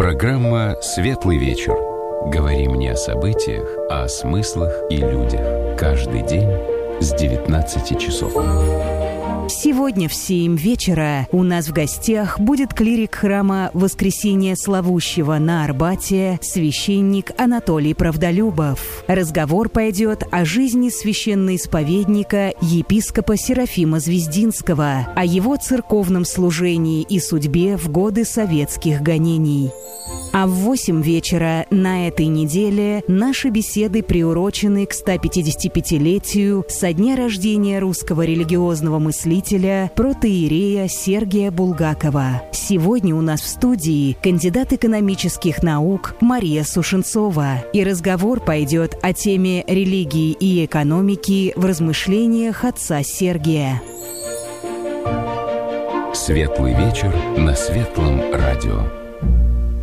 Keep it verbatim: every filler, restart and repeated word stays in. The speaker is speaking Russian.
Программа «Светлый вечер». Говорим не о событиях, а о смыслах и людях. Каждый день с девятнадцати часов. Сегодня в семь вечера у нас в гостях будет клирик храма Воскресения Славущего на Арбате, священник Анатолий Правдолюбов. Разговор пойдет о жизни священноисповедника епископа Серафима Звездинского, о его церковном служении и судьбе в годы советских гонений. А в восемь вечера на этой неделе наши беседы приурочены к сто пятидесятипятилетию со дня рождения русского религиозного мыслителя протоиерея Сергия Булгакова. Сегодня у нас в студии кандидат экономических наук Мария Сушенцова. И разговор пойдет о теме религии и экономики в размышлениях отца Сергия. Светлый вечер на Светлом радио.